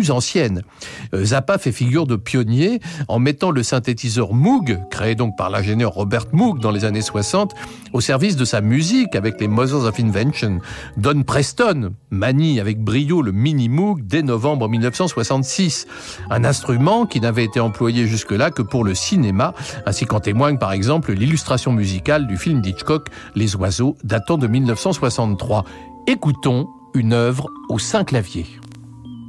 plus anciennes. Zappa fait figure de pionnier en mettant le synthétiseur Moog, créé donc par l'ingénieur Robert Moog dans les années 60, au service de sa musique avec les Mothers of Invention. Don Preston manie avec brio le Mini Moog dès novembre 1966. Un instrument qui n'avait été employé jusque-là que pour le cinéma, ainsi qu'en témoigne par exemple l'illustration musicale du film d'Hitchcock, Les Oiseaux, datant de 1963. Écoutons une œuvre aux 5 claviers.